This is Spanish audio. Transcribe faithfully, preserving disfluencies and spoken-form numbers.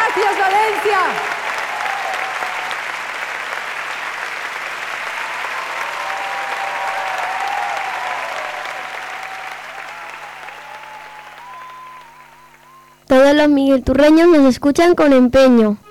Gracias, Valencia. Todos los miguelturreños nos escuchan con empeño.